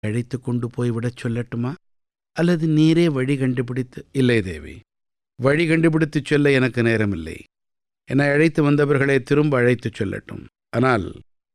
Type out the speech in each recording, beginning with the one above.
அழைத்து கொண்டு போய்விடச் சொல்லட்டுமா, அல்லது நீரே வழி கண்டுபிடித்து? இல்லை தேவி, வழி கண்டுபிடித்துச் சொல்ல எனக்கு நேரமில்லை. என்னை அழைத்து வந்தவர்களே திரும்ப அழைத்துச் சொல்லட்டும். ஆனால்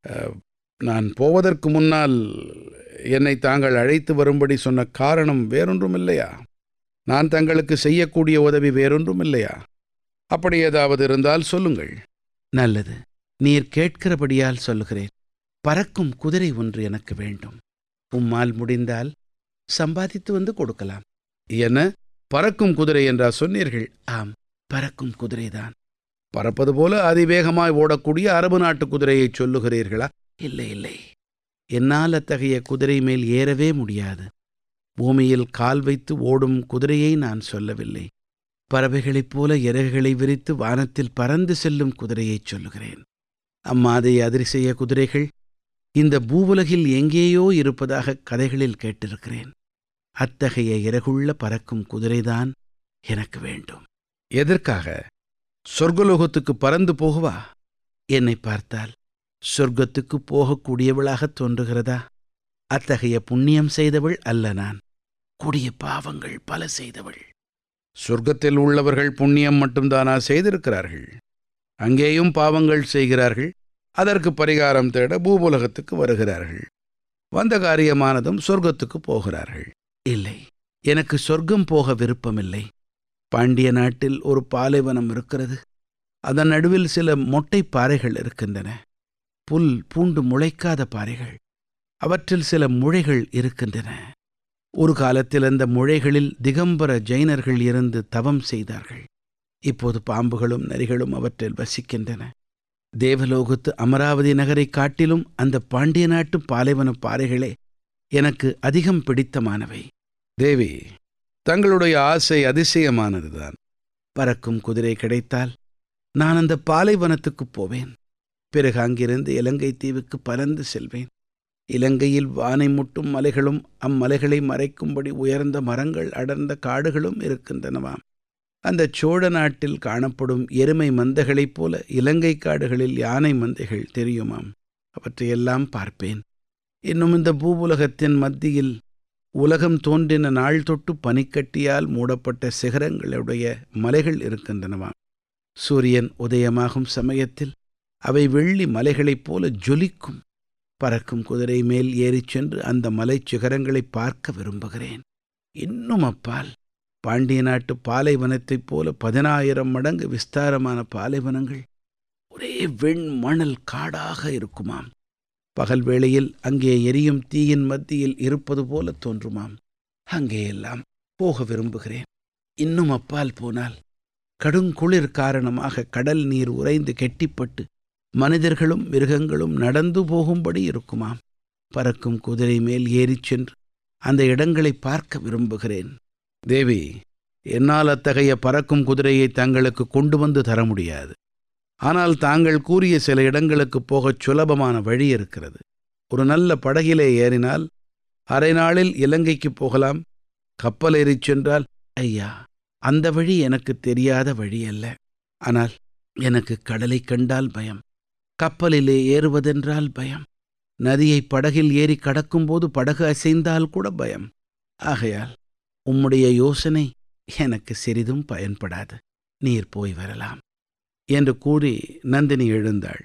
நான் போவதற்கு முன்னால் என்னை தாங்கள் அழைத்து வரும்படி சொன்ன காரணம் வேறொன்றும் இல்லையா? நான் தங்களுக்கு செய்யக்கூடிய உதவி வேறொன்றும் இல்லையா? அப்படி ஏதாவது இருந்தால் சொல்லுங்கள். நல்லது, நீர் கேட்கிறபடியால் சொல்லுகிறேன். பறக்கும் குதிரை ஒன்று எனக்கு வேண்டும். உம்மால் முடிந்தால் சம்பாதித்து வந்து கொடுக்கலாம். என்ன, பறக்கும் குதிரை என்றா சொன்னீர்கள்? ஆம், பறக்கும் குதிரைதான். பறப்பது போல அதிவேகமாய் ஓடக்கூடிய அரபு நாட்டு குதிரையை சொல்லுகிறீர்களா? இல்லை இல்லை, என்னால் அத்தகைய குதிரை மேல் ஏறவே முடியாது. பூமியில் கால் வைத்து ஓடும் குதிரையை நான் சொல்லவில்லை. பறவைகளைப் போல இறகுகளை விரித்து வானத்தில் பறந்து செல்லும் குதிரையைச் சொல்லுகிறேன். அம்மாதை அதிசய குதிரைகள் இந்த பூவுலகில் எங்கேயோ இருப்பதாக கதைகளில் கேட்டிருக்கிறேன். அத்தகைய இறகுள்ள பறக்கும் குதிரைதான் எனக்கு வேண்டும். எதற்காக? சொர்க்கலோகத்துக்கு பறந்து போகவா? என்னை பார்த்தால் சொர்க்கத்துக்கு போகக்கூடியவளாகத் தோன்றுகிறதா? அத்தகைய புண்ணியம் செய்தவள் அல்ல நான். கொடிய பாவங்கள் பல செய்தவள். சொர்க்கத்தில் உள்ளவர்கள் புண்ணியம் மட்டும்தானா செய்திருக்கிறார்கள்? அங்கேயும் பாவங்கள் செய்கிறார்கள். அதற்கு பரிகாரம் தேட பூவுலகத்துக்கு வருகிறார்கள். வந்த காரியமானதும் சொர்க்கத்துக்கு போகிறார்கள். இல்லை, எனக்கு சொர்க்கம் போக விருப்பமில்லை. பாண்டிய நாட்டில் ஒரு பாலைவனம் இருக்கிறது. அதன் நடுவில் சில மொட்டை பாறைகள் இருக்கின்றன. புல் பூண்டு முளைக்காத பாறைகள். அவற்றில் சில முழைகள் இருக்கின்றன. ஒரு காலத்தில் அந்த முழைகளில் திகம்பர ஜைனர்கள் இருந்து தவம் செய்தார்கள். இப்போது பாம்புகளும் நரிகளும் அவற்றில் வசிக்கின்றன. தேவலோகத்து அமராவதி நகரைக் காட்டிலும் அந்த பாண்டிய நாட்டு பாலைவன பாறைகளே எனக்கு அதிகம் பிடித்தமானவை. தேவி, தங்களுடைய ஆசை அதிசயமானதுதான். பறக்கும் குதிரை கிடைத்தால் நான் அந்த பாலைவனத்துக்குப் போவேன். பிறகு அங்கிருந்து இலங்கை தீவுக்கு பறந்து செல்வேன். இலங்கையில் வானை முட்டும் மலைகளும் அம்மலைகளை மறைக்கும்படி உயர்ந்த மரங்கள் அடர்ந்த காடுகளும் இருக்கின்றனவாம். அந்த சோழ நாட்டில் காணப்படும் எருமை மந்தைகளைப் போல இலங்கை காடுகளில் யானை மந்தைகள் தெரியுமாம். அவற்றையெல்லாம் பார்ப்பேன். இன்னும் இந்த பூவுலகத்தின் மத்தியில் உலகம் தோன்றின நாள் தொட்டு பனிக்கட்டியால் மூடப்பட்ட சிகரங்களுடைய மலைகள் இருக்கின்றனவாம். சூரியன் உதயமாகும் சமயத்தில் அவை வெள்ளி மலைகளைப் போல ஜொலிக்கும். பறக்கும் குதிரை மேல் ஏறிச் சென்று அந்த மலை சிகரங்களை பார்க்க விரும்புகிறேன். இன்னும் அப்பால் பாண்டிய நாட்டு பாலைவனத்தைப் போல 10,000 மடங்கு விஸ்தாரமான பாலைவனங்கள் ஒரே வெண்மணல் காடாக இருக்குமாம். பகல் வேளையில் அங்கே எரியும் தீயின் மத்தியில் இருப்பது போல தோன்றுமாம். அங்கேயெல்லாம் போக விரும்புகிறேன். இன்னும் அப்பால் போனால் கடுங்குளிர் காரணமாக கடல் நீர் உறைந்து கெட்டிப்பட்டு மனிதர்களும் மிருகங்களும் நடந்து போகும்படி இருக்குமாம். பறக்கும் குதிரை மேல் ஏறிச் சென்று அந்த இடங்களை பார்க்க விரும்புகிறேன். தேவி, என்னால் அத்தகைய பறக்கும் குதிரையை தங்களுக்கு கொண்டு வந்து தர முடியாது. ஆனால் தாங்கள் கூறிய சில இடங்களுக்கு போகச் சுலபமான வழி இருக்கிறது. ஒரு நல்ல படகிலே ஏறினால் அரை நாளில் இலங்கைக்கு போகலாம். கப்பல் ஏறிச் சென்றால்... ஐயா, அந்த வழி எனக்கு தெரியாத வழி அல்ல. ஆனால் எனக்கு கடலை கண்டால் பயம். கப்பலிலே ஏறுவதென்றால் பயம். நதியை படகில் ஏறி கடக்கும்போது படகு அசைந்தால் கூட பயம். ஆகையால் உம்முடைய யோசனை எனக்கு சிறிதும் பயன்படாது. நீர் போய் வரலாம் என்று கூறி நந்தினி எழுந்தாள்.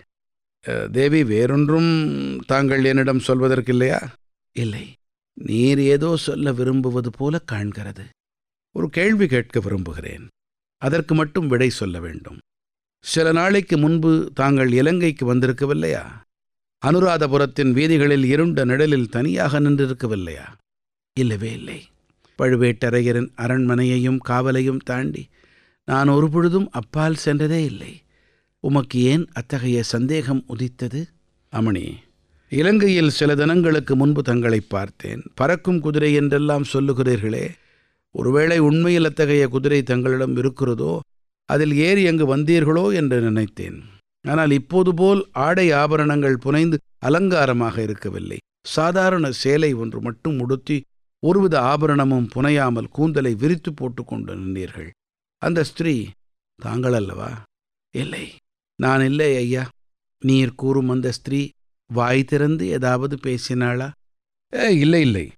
தேவி, வேறொன்றும் தாங்கள் என்னிடம் சொல்வதற்கில்லையா? இல்லை, நீர் ஏதோ சொல்ல விரும்புவது போல காண்கிறது. ஒரு கேள்வி கேட்க விரும்புகிறேன். அதற்கு மட்டும் விடை சொல்ல வேண்டும். சில நாளைக்கு முன்பு தாங்கள் இலங்கைக்கு வந்திருக்கவில்லையா? அனுராதபுரத்தின் வீதிகளில் இருண்ட நிழலில் தனியாக நின்றிருக்கவில்லையா? இல்லவே இல்லை. பழுவேட்டரையரின் அரண்மனையையும் காவலையும் தாண்டி நான் ஒரு பொழுதும் அப்பால் சென்றதே இல்லை. உமக்கு ஏன் அத்தகைய சந்தேகம் உதித்தது? அமணி, இலங்கையில் சில தினங்களுக்கு முன்பு தங்களை பார்த்தேன். பறக்கும் குதிரை என்றெல்லாம் சொல்லுகிறீர்களே, ஒருவேளை உண்மையில் அத்தகைய குதிரை தங்களிடம் இருக்கிறதோ, அதில் ஏறி அங்கு வந்தீர்களோ என்று நினைத்தேன். ஆனால் இப்போது போல் ஆடை ஆபரணங்கள் புனைந்து அலங்காரமாக இருக்கவில்லை. சாதாரண சேலை ஒன்று மட்டும் உடுத்தி ஒருவித ஆபரணமும் புனையாமல் கூந்தலை விரித்து போட்டு கொண்டு நின்றீர்கள். அந்த ஸ்திரீ தாங்கள் அல்லவா? இல்லை, நான் இல்லை ஐயா. நீர் கூறும் அந்த ஸ்திரீ வாய் திறந்து ஏதாவது பேசினாளா? இல்லை இல்லை,